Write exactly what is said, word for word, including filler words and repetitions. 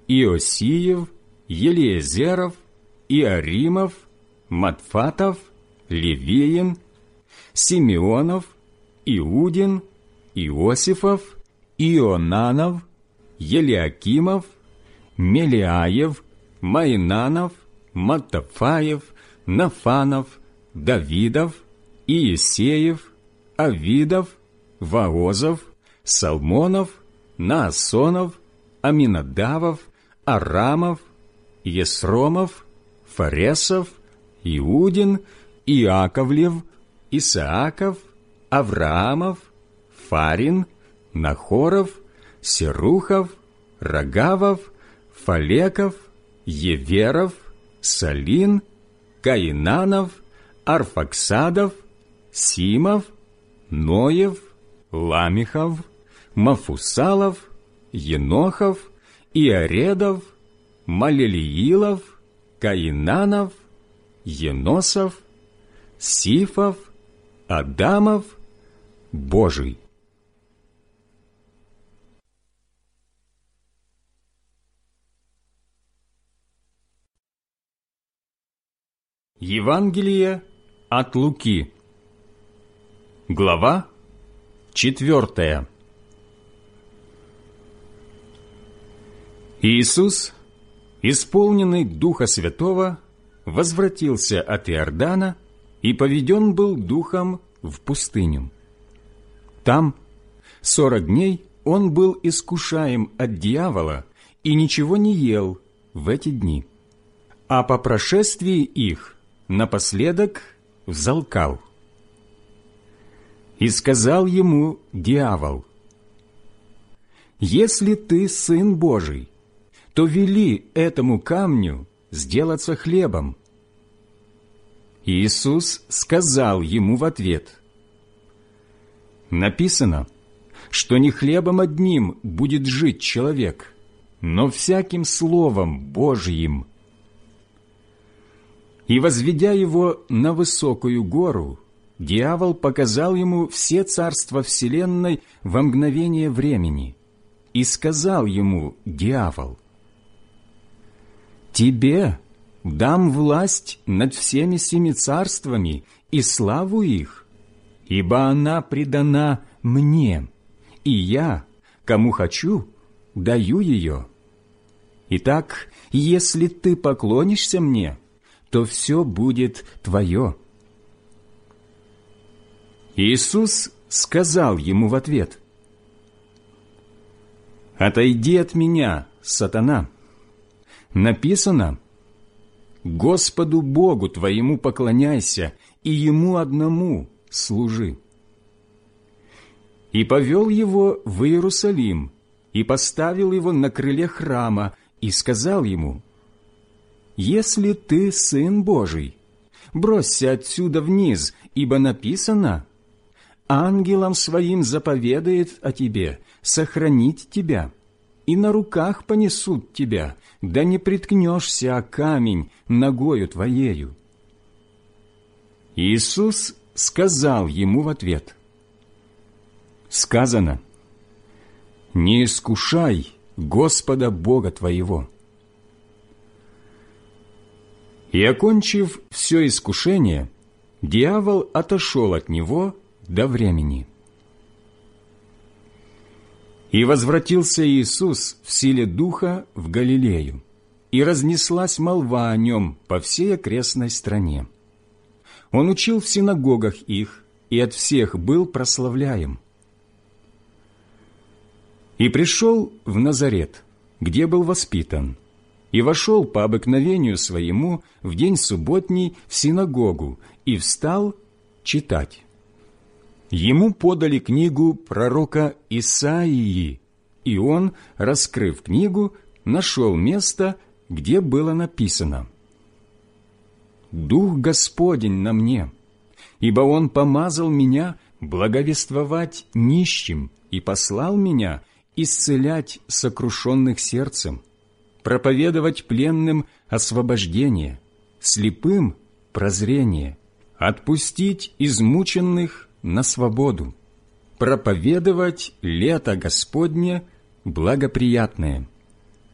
Иосиев, Елиезеров, Иоримов, Матфатов, Левиин, Симеонов, Иудин, Иосифов, Ионанов, Елиакимов, Мелиаев, Майнанов, Маттафаев, Нафанов, Давидов, Иесеев, Авидов, Воозов, Салмонов, Наасонов, Аминадавов, Арамов, Есромов, Фаресов, Иудин, Иаковлев, Исааков, Авраамов, Фарин, Нахоров, Серухов, Рогавов, Фалеков, Еверов, Салин, Каинанов, Арфаксадов, Симов, Ноев, Ламихов, Мафусалов, Енохов, Иоредов, Малелиилов, Каинанов, Еносов, Сифов, Адамов, Божий. Евангелие от Луки. Глава четвертая. Иисус, исполненный Духа Святого, возвратился от Иордана и поведен был Духом в пустыню. Там сорок дней он был искушаем от дьявола и ничего не ел в эти дни. А по прошествии их напоследок взалкал. И сказал ему дьявол: «Если ты Сын Божий, то вели этому камню сделаться хлебом». Иисус сказал ему в ответ: «Написано, что не хлебом одним будет жить человек, но всяким словом Божьим». И, возведя его на высокую гору, дьявол показал ему все царства вселенной во мгновение времени, и сказал ему дьявол: «Тебе дам власть над всеми семи царствами и славу их, ибо она предана мне, и я, кому хочу, даю ее. Итак, если ты поклонишься мне, то все будет твое». Иисус сказал ему в ответ: «Отойди от меня, сатана. Написано: Господу Богу твоему поклоняйся и Ему одному служи». И повел его в Иерусалим, и поставил его на крыле храма, и сказал ему: «Если ты Сын Божий, бросься отсюда вниз, ибо написано: ангелам своим заповедает о тебе сохранить тебя, и на руках понесут тебя, да не приткнешься о камень ногою твоею». Иисус сказал ему в ответ: «Сказано: не искушай Господа Бога твоего». И, окончив все искушение, дьявол отошел от него до времени. И возвратился Иисус в силе Духа в Галилею, и разнеслась молва о нем по всей окрестной стране. Он учил в синагогах их, и от всех был прославляем. И пришел в Назарет, где был воспитан, и вошел по обыкновению своему в день субботний в синагогу, и встал читать. Ему подали книгу пророка Исаии, и он, раскрыв книгу, нашел место, где было написано: «Дух Господень на мне, ибо Он помазал меня благовествовать нищим и послал меня исцелять сокрушенных сердцем, проповедовать пленным освобождение, слепым прозрение, отпустить измученных на свободу, проповедовать лето Господне благоприятное».